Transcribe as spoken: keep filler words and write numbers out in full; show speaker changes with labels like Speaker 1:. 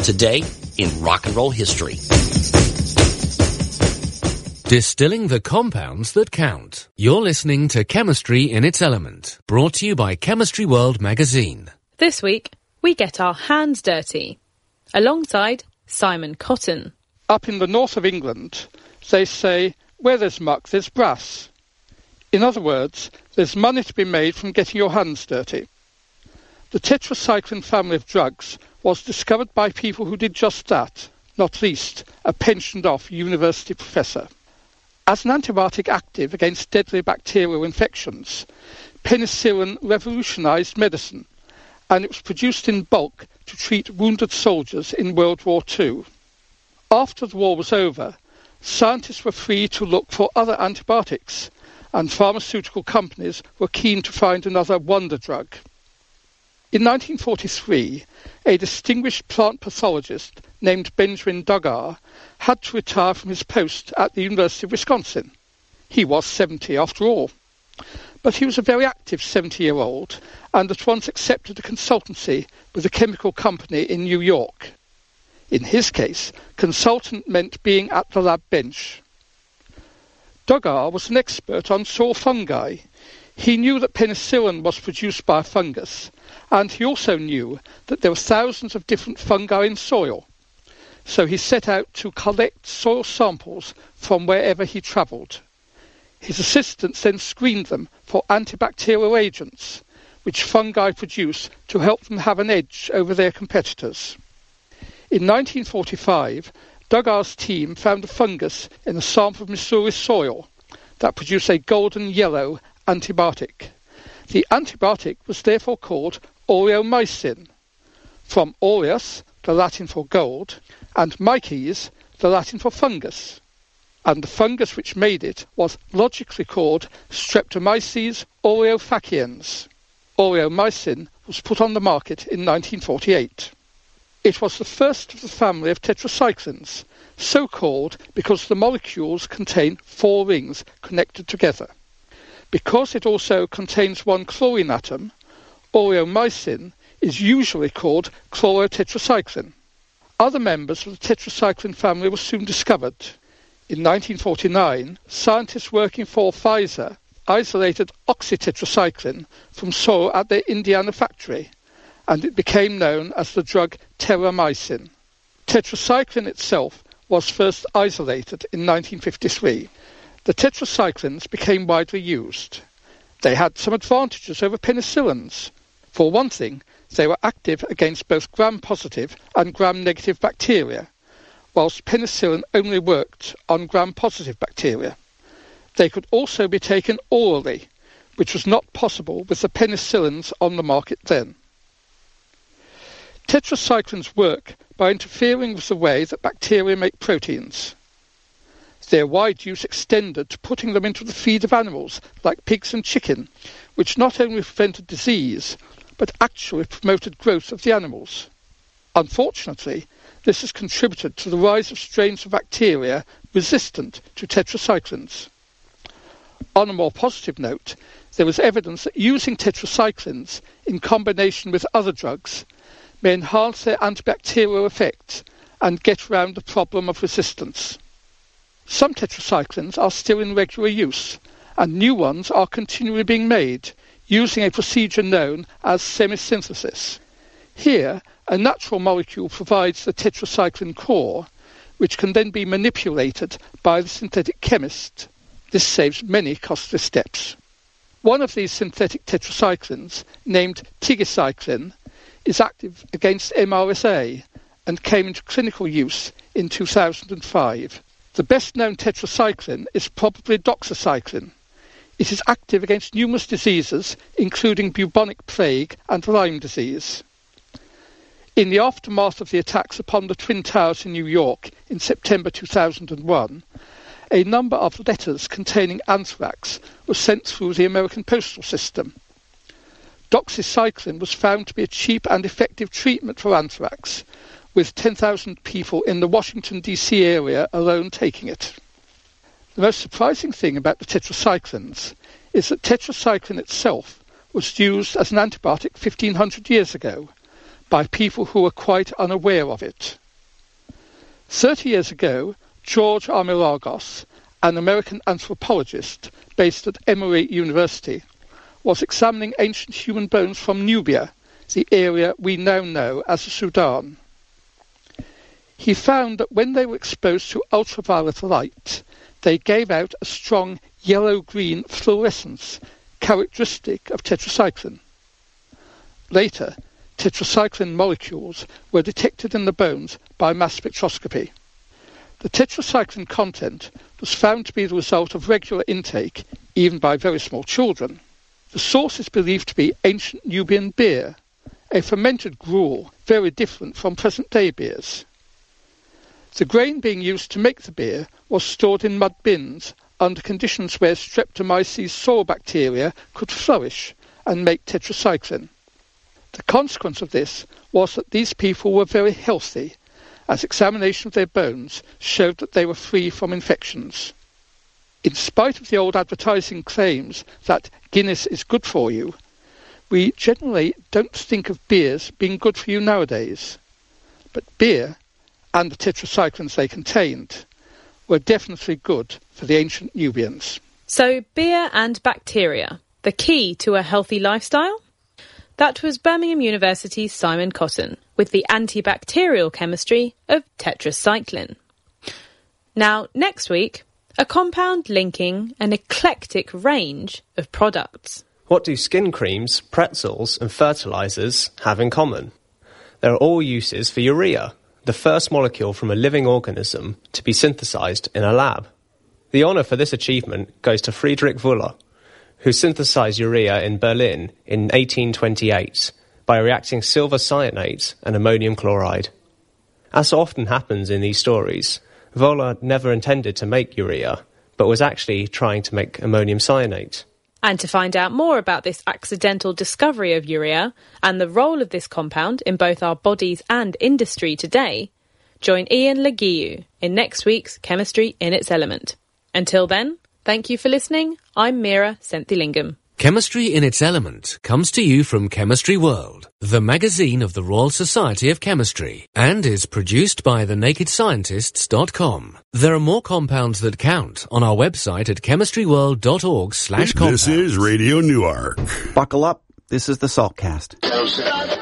Speaker 1: Today in rock and roll history.
Speaker 2: Distilling the compounds that count. You're listening to Chemistry in its Element, brought to you by Chemistry World magazine.
Speaker 3: This week, we get our hands dirty, alongside Simon Cotton.
Speaker 4: Up in the north of England, they say, where there's muck, there's brass. In other words, there's money to be made from getting your hands dirty. The tetracycline family of drugs was discovered by people who did just that, not least a pensioned-off university professor. As an antibiotic active against deadly bacterial infections, penicillin revolutionized medicine, and it was produced in bulk to treat wounded soldiers in World War Two. After the war was over, scientists were free to look for other antibiotics, and pharmaceutical companies were keen to find another wonder drug. In nineteen forty-three, a distinguished plant pathologist named Benjamin Duggar had to retire from his post at the University of Wisconsin. He was seventy after all. But he was a very active seventy-year-old and at once accepted a consultancy with a chemical company in New York. In his case, consultant meant being at the lab bench. Duggar was an expert on soil fungi. He knew that penicillin was produced by a fungus, and he also knew that there were thousands of different fungi in soil. So he set out to collect soil samples from wherever he travelled. His assistants then screened them for antibacterial agents, which fungi produce to help them have an edge over their competitors. In nineteen forty-five, Duggar's team found a fungus in a sample of Missouri soil that produced a golden yellow antibiotic. The antibiotic was therefore called aureomycin, from aureus, the Latin for gold, and myces, the Latin for fungus. And the fungus which made it was logically called Streptomyces aureofaciens. Aureomycin was put on the market in nineteen forty-eight. It was the first of the family of tetracyclines, so called because the molecules contain four rings connected together. Because it also contains one chlorine atom, aureomycin is usually called chlorotetracycline. Other members of the tetracycline family were soon discovered. In nineteen forty-nine, scientists working for Pfizer isolated oxytetracycline from soil at their Indiana factory, and it became known as the drug terramycin. Tetracycline itself was first isolated in nineteen fifty-three. The tetracyclines became widely used. They had some advantages over penicillins. For one thing, they were active against both gram-positive and gram-negative bacteria, whilst penicillin only worked on gram-positive bacteria. They could also be taken orally, which was not possible with the penicillins on the market then. Tetracyclines work by interfering with the way that bacteria make proteins. Their wide use extended to putting them into the feed of animals like pigs and chicken, which not only prevented disease, but actually promoted growth of the animals. Unfortunately, this has contributed to the rise of strains of bacteria resistant to tetracyclines. On a more positive note, there was evidence that using tetracyclines in combination with other drugs may enhance their antibacterial effect and get around the problem of resistance. Some tetracyclines are still in regular use, and new ones are continually being made, using a procedure known as semisynthesis. Here, a natural molecule provides the tetracycline core, which can then be manipulated by the synthetic chemist. This saves many costly steps. One of these synthetic tetracyclines, named tigecycline, is active against M R S A and came into clinical use in two thousand five. The best-known tetracycline is probably doxycycline. It is active against numerous diseases, including bubonic plague and Lyme disease. In the aftermath of the attacks upon the Twin Towers in New York in September two thousand one, a number of letters containing anthrax were sent through the American postal system. Doxycycline was found to be a cheap and effective treatment for anthrax, with ten thousand people in the Washington, D C area alone taking it. The most surprising thing about the tetracyclines is that tetracycline itself was used as an antibiotic fifteen hundred years ago, by people who were quite unaware of it. Thirty years ago, George Armelagos, an American anthropologist based at Emory University, was examining ancient human bones from Nubia, the area we now know as the Sudan. He found that when they were exposed to ultraviolet light, they gave out a strong yellow-green fluorescence characteristic of tetracycline. Later, tetracycline molecules were detected in the bones by mass spectroscopy. The tetracycline content was found to be the result of regular intake, even by very small children. The source is believed to be ancient Nubian beer, a fermented gruel very different from present-day beers. The grain being used to make the beer was stored in mud bins under conditions where Streptomyces soil bacteria could flourish and make tetracycline. The consequence of this was that these people were very healthy, as examination of their bones showed that they were free from infections. In spite of the old advertising claims that Guinness is good for you, we generally don't think of beers being good for you nowadays. But beer, and the tetracyclines they contained, were definitely good for the ancient Nubians.
Speaker 3: So beer and bacteria, the key to a healthy lifestyle? That was Birmingham University's Simon Cotton with the antibacterial chemistry of tetracycline. Now, next week, a compound linking an eclectic range of products.
Speaker 5: What do skin creams, pretzels and fertilisers have in common? There are all uses for urea, the first molecule from a living organism to be synthesised in a lab. The honour for this achievement goes to Friedrich Wöhler, who synthesised urea in Berlin in eighteen twenty-eight by reacting silver cyanate and ammonium chloride. As so often happens in these stories, Wöhler never intended to make urea, but was actually trying to make ammonium cyanate.
Speaker 3: And to find out more about this accidental discovery of urea and the role of this compound in both our bodies and industry today, join Ian Leguiu in next week's Chemistry in its Element. Until then, thank you for listening. I'm Mira Senthilingam.
Speaker 2: Chemistry in its Element comes to you from Chemistry World, the magazine of the Royal Society of Chemistry, and is produced by the naked scientists dot com. There are more compounds that count on our website at chemistry world dot org slash compounds.
Speaker 6: This is Radio Newark.
Speaker 7: Buckle up. This is the Saltcast.